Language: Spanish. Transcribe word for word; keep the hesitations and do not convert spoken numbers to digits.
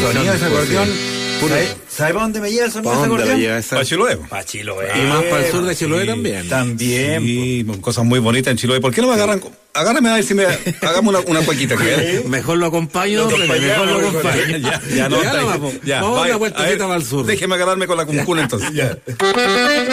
sonido de ese acordeón. ¿Sabe, ¿Sabe para dónde me lleva el sonido de ese acordeón? Para Chiloé. Para Chiloé. Y más para el sur de Chiloé sí, también. También. Sí, cosas muy bonitas en Chiloé. ¿Por qué no me agarran? Agárrame a ver si me hagamos una, una cuequita. ¿Sí? Mejor lo acompaño, lo mejor lo acompaño. Ya, ya, no, ya, ya, vamos, ya, vamos a vaya, una vueltecita para el sur. Déjeme agarrarme con la cuncuna entonces. Ya.